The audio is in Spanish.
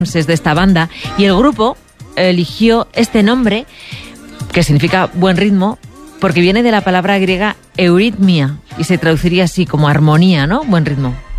es de esta banda, y el grupo eligió este nombre, que significa buen ritmo, porque viene de la palabra griega euritmia, y se traduciría así como armonía, ¿no? Buen ritmo.